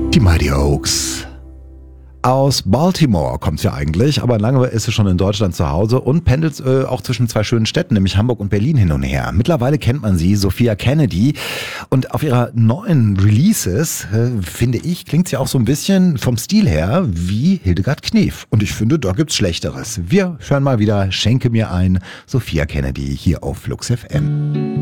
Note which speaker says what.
Speaker 1: Die Mighty Oaks. Aus Baltimore kommt sie ja eigentlich, aber lange ist sie schon in Deutschland zu Hause und pendelt auch zwischen zwei schönen Städten, nämlich Hamburg und Berlin hin und her. Mittlerweile kennt man sie, Sophia Kennedy. Und auf ihrer neuen Releases, finde ich, klingt sie auch so ein bisschen vom Stil her wie Hildegard Knef. Und ich finde, da gibt's Schlechteres. Wir hören mal wieder Schenke mir ein, Sophia Kennedy hier auf Flux FM.